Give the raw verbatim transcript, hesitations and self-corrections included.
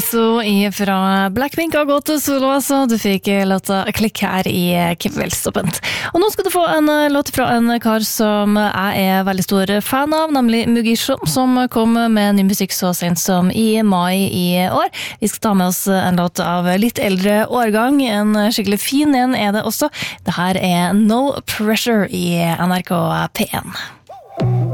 Jisoo fra Blackpink har gått solo, så du fikk låta Klikk her i Kveldstoppen. Og nå skal du få en låt fra en kar som jeg er veldig stor fan av, nemlig Mugisho, som kom med ny musikk så sent som i mai i år. Vi skal ta med oss en låt av litt eldre årgang, en skikkelig fin en er det også. Det her er No Pressure i N R K P en.